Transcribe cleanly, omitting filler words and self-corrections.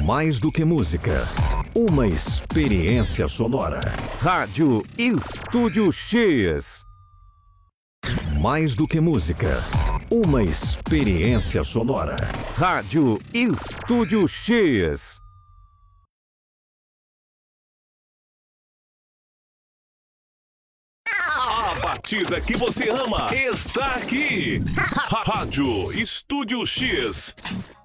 Mais do que música, uma experiência sonora. Rádio Estúdio X. Mais do que música, uma experiência sonora. Rádio Estúdio X. A batida que você ama está aqui. Rádio Estúdio X.